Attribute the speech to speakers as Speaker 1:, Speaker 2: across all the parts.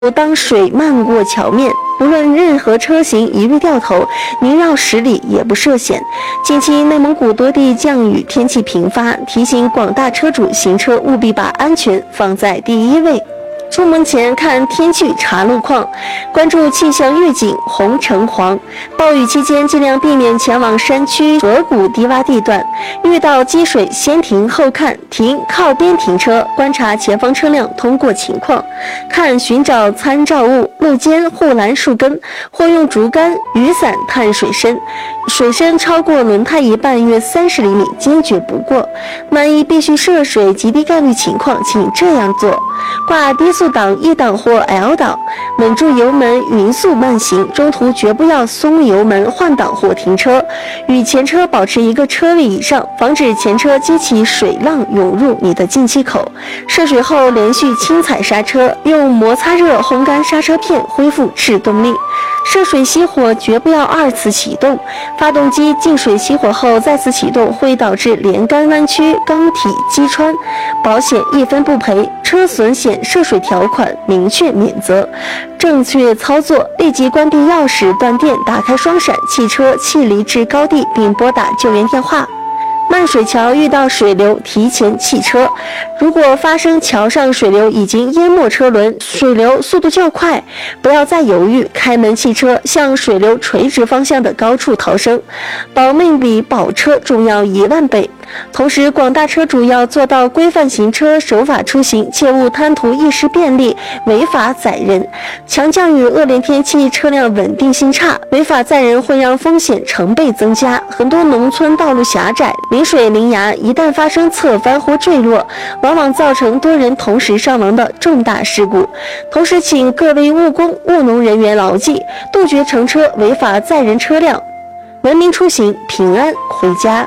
Speaker 1: 当水漫过桥面，不论任何车型一律掉头，宁绕10里也不涉险。近期内蒙古多地降雨，天气频发，提醒广大车主行车务必把安全放在第一位。出门前看天气查路况，关注气象预警红橙黄。暴雨期间尽量避免前往山区河谷低洼地段，遇到积水先停后看，停靠边停车，观察前方车辆通过情况，寻找参照物，路肩护栏树根，或用竹竿、雨伞探水深，水深超过轮胎一半约30厘米，坚决不过。万一必须涉水极低概率情况，请这样做：挂低速档1档或 L 档，稳住油门，匀速慢行，中途绝不要松油门换挡或停车，与前车保持一个车位以上，防止前车激起水浪涌入你的进气口。涉水后连续轻踩刹车，用摩擦热烘干刹车片恢复制动力。涉水熄火绝不要2次启动，发动机进水熄火后再次启动会导致连杆弯曲、缸体击穿，保险1分不赔，车损险涉水条款明确免责。正确操作，立即关闭钥匙、断电，打开双闪，汽车弃离至高地并拨打救援电话。漫水桥遇到水流，提前弃车。如果发生桥上水流已经淹没车轮，水流速度较快，不要再犹豫，开门弃车，向水流垂直方向的高处逃生，保命比保车重要10000倍。同时，广大车主要做到规范行车、守法出行，切勿贪图一时便利，违法载人。强降雨、恶劣天气，车辆稳定性差，违法载人会让风险成倍增加。很多农村道路狭窄，临水临崖，一旦发生侧翻或坠落，往往造成多人同时伤亡的重大事故。同时，请各位务工、务农人员牢记，杜绝乘车违法载人车辆，文明出行，平安回家。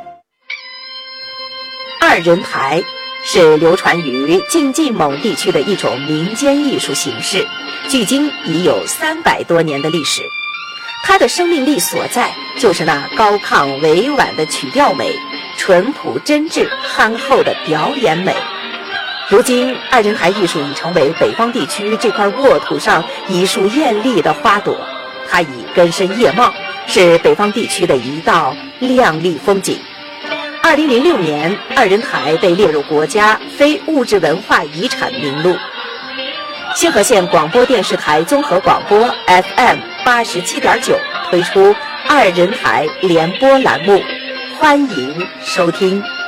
Speaker 2: 二人台是流传于晋冀蒙地区的一种民间艺术形式，距今已有300多年的历史。它的生命力所在就是那高亢委婉的曲调美，淳朴真挚憨厚的表演美。如今二人台艺术已成为北方地区这块沃土上一束艳丽的花朵，它已根深叶茂，是北方地区的一道亮丽风景。2006年，二人台被列入国家非物质文化遗产名录。兴和县广播电视台综合广播 FM 87.9推出二人台联播栏目，欢迎收听。